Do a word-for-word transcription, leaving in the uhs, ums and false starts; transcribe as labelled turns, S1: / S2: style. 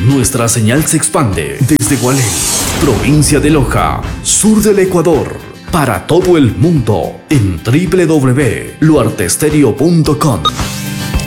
S1: Nuestra señal se expande desde Gualey, provincia de Loja, sur del Ecuador, para todo el mundo en doble u doble u doble u punto luartestereo punto com.